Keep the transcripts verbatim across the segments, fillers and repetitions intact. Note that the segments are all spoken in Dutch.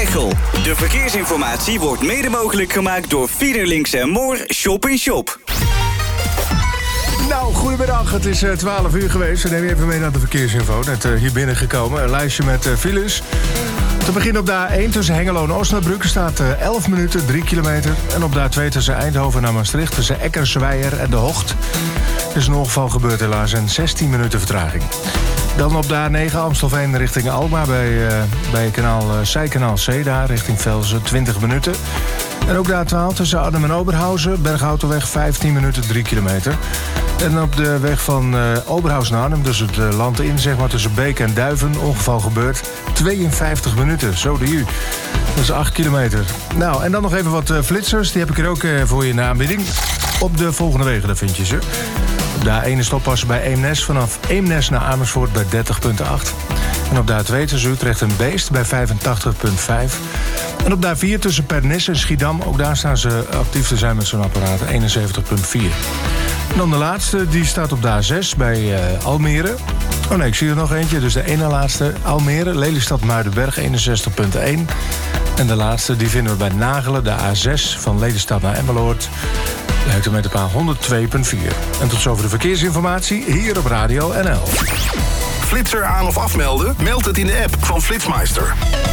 Texel. De verkeersinformatie wordt mede mogelijk gemaakt door Fiederlinks en Moor Shop in Shop. Nou, goedemiddag. Het is uh, twaalf uur geweest. We nemen even mee naar de verkeersinfo. Net uh, hier binnengekomen. Een lijstje met uh, files. Te beginnen op de A één tussen Hengelo en Osnabrück staat uh, elf minuten, drie kilometer. En op de A twee tussen Eindhoven en Maastricht tussen Eckersweijer en De Hocht. Er is een ongeval gebeurd helaas en zestien minuten vertraging. Dan op de A negen Amstelveen richting Alkmaar bij, uh, bij kanaal, uh, Zijkanaal C daar richting Velzen, twintig minuten. En ook de A twaalf tussen Arnhem en Oberhausen, Berghoutenweg vijftien minuten, drie kilometer. En op de weg van uh, Oberhausen naar Arnhem, dus het uh, land in, zeg maar tussen Beek en Duiven, ongeval gebeurd, tweeënvijftig minuten, zo de u. Dat is acht kilometer. Nou, en dan nog even wat uh, flitsers, die heb ik er ook uh, voor je in de aanbieding. Op de volgende wegen, daar vind je ze. Op de A één stoppassen bij Eemnes, vanaf Eemnes naar Amersfoort bij dertig komma acht. En op de A twee tussen Utrecht en Beest bij vijfentachtig komma vijf. En op de A vier tussen Pernis en Schiedam, ook daar staan ze actief te zijn met zo'n apparaat, eenenzeventig komma vier. En dan de laatste, die staat op de A zes bij uh, Almere. Oh nee, ik zie er nog eentje, dus de ene laatste. Almere, Lelystad Muidenberg, eenenzestig komma één. En de laatste, die vinden we bij Nagelen, de A zes van Lelystad naar Emmeloord. De hectometerpaal honderdtwee komma vier. En tot zover de verkeersinformatie hier op Radio N L. Flitser aan of afmelden? Meld het in de app van Flitsmeister.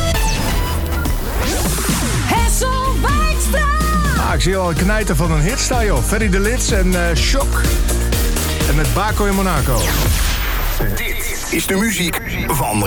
Hessel Wijkstra! Ah, ik zie al een knijter van een hit staan, joh. Ferry de Lits en uh, Shock. En met Baco in Monaco. Dit is de muziek van